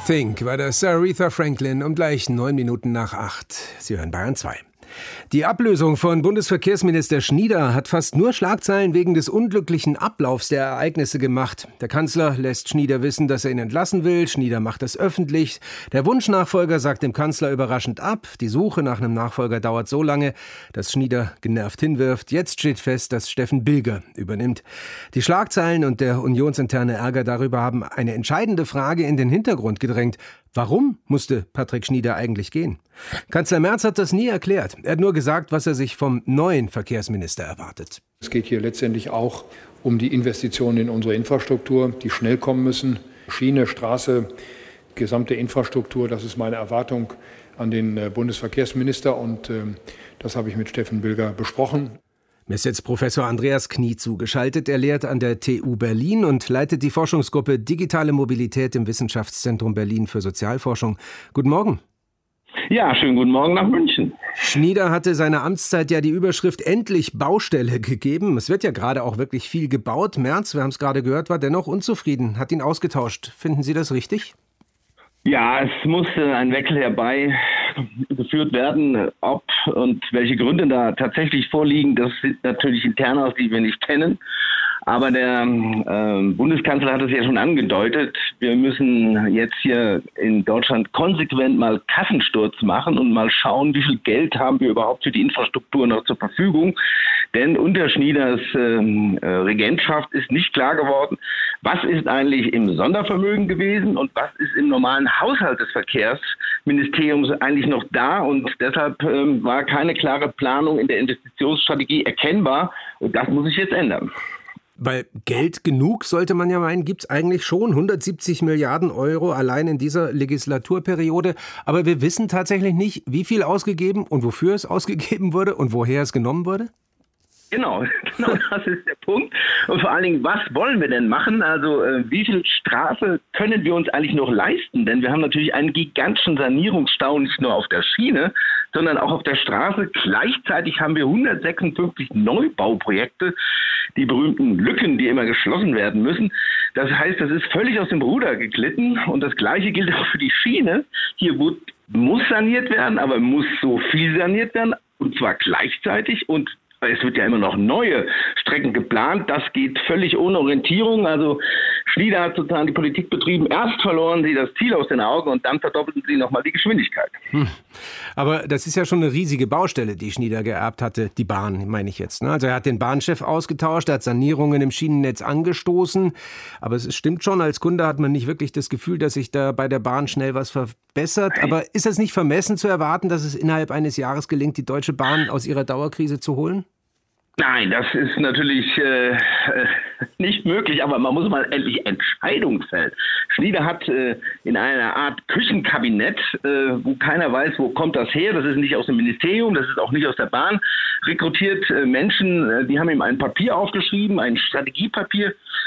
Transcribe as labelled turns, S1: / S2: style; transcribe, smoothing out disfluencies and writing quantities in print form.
S1: Think war das Aretha Franklin um gleich 9 Minuten nach 8. Sie hören Bayern 2. Die Ablösung von Bundesverkehrsminister Schnieder hat fast nur Schlagzeilen wegen des unglücklichen Ablaufs der Ereignisse gemacht. Der Kanzler lässt Schnieder wissen, dass er ihn entlassen will. Schnieder macht es öffentlich. Der Wunschnachfolger sagt dem Kanzler überraschend ab. Die Suche nach einem Nachfolger dauert so lange, dass Schnieder genervt hinwirft. Jetzt steht fest, dass Steffen Bilger übernimmt. Die Schlagzeilen und der unionsinterne Ärger darüber haben eine entscheidende Frage in den Hintergrund gedrängt. Warum musste Patrick Schnieder eigentlich gehen? Kanzler Merz hat das nie erklärt. Er hat nur gesagt, was er sich vom neuen Verkehrsminister erwartet.
S2: Es geht hier letztendlich auch um die Investitionen in unsere Infrastruktur, die schnell kommen müssen. Schiene, Straße, gesamte Infrastruktur, das ist meine Erwartung an den Bundesverkehrsminister und das habe ich mit Steffen Bilger besprochen.
S1: Mir ist jetzt Professor Andreas Knie zugeschaltet. Er lehrt an der TU Berlin und leitet die Forschungsgruppe Digitale Mobilität im Wissenschaftszentrum Berlin für Sozialforschung. Guten Morgen.
S3: Ja, schönen guten Morgen nach München.
S1: Schnieder hatte seiner Amtszeit ja die Überschrift Endlich Baustelle gegeben. Es wird ja gerade auch wirklich viel gebaut. Merz, wir haben es gerade gehört, war dennoch unzufrieden, hat ihn ausgetauscht. Finden Sie das richtig?
S3: Ja, es musste ein Wechsel herbeigeführt werden. Ob und welche Gründe da tatsächlich vorliegen, das sind natürlich Internas, die wir nicht kennen. Aber der Bundeskanzler hat es ja schon angedeutet, wir müssen jetzt hier in Deutschland konsequent mal Kassensturz machen und mal schauen, wie viel Geld haben wir überhaupt für die Infrastruktur noch zur Verfügung. Denn unter Schnieders Regentschaft ist nicht klar geworden, was ist eigentlich im Sondervermögen gewesen und was ist im normalen Haushalt des Verkehrsministeriums eigentlich noch da. Und deshalb war keine klare Planung in der Investitionsstrategie erkennbar. Und das muss sich jetzt ändern.
S1: Weil Geld genug, sollte man ja meinen, gibt es eigentlich schon. 170 Milliarden Euro allein in dieser Legislaturperiode. Aber wir wissen tatsächlich nicht, wie viel ausgegeben und wofür es ausgegeben wurde und woher es genommen wurde?
S3: Genau, das ist der Punkt. Und vor allen Dingen, was wollen wir denn machen? Also wie viel Strafe können wir uns eigentlich noch leisten? Denn wir haben natürlich einen gigantischen Sanierungsstau, nicht nur auf der Schiene, sondern auch auf der Straße. Gleichzeitig haben wir 156 Neubauprojekte, die berühmten Lücken, die immer geschlossen werden müssen. Das heißt, das ist völlig aus dem Ruder geglitten. Und das Gleiche gilt auch für die Schiene. Hier muss saniert werden, aber muss so viel saniert werden. Und zwar gleichzeitig und es wird ja immer noch neue Strecken geplant. Das geht völlig ohne Orientierung. Also Schnieder hat sozusagen die Politik betrieben. Erst verloren sie das Ziel aus den Augen und dann verdoppelten sie nochmal die Geschwindigkeit.
S1: Aber das ist ja schon eine riesige Baustelle, die Schnieder geerbt hatte. Die Bahn, meine ich jetzt. Also er hat den Bahnchef ausgetauscht, er hat Sanierungen im Schienennetz angestoßen. Aber es stimmt schon, als Kunde hat man nicht wirklich das Gefühl, dass sich da bei der Bahn schnell was verbessert. Aber ist es nicht vermessen zu erwarten, dass es innerhalb eines Jahres gelingt, die Deutsche Bahn aus ihrer Dauerkrise zu holen?
S3: Nein, das ist natürlich nicht möglich, aber man muss mal endlich Entscheidungen fällen. Schnieder hat in einer Art Küchenkabinett, wo keiner weiß, wo kommt das her, das ist nicht aus dem Ministerium, das ist auch nicht aus der Bahn, rekrutiert Menschen, die haben ihm ein Papier aufgeschrieben, ein Strategiepapier,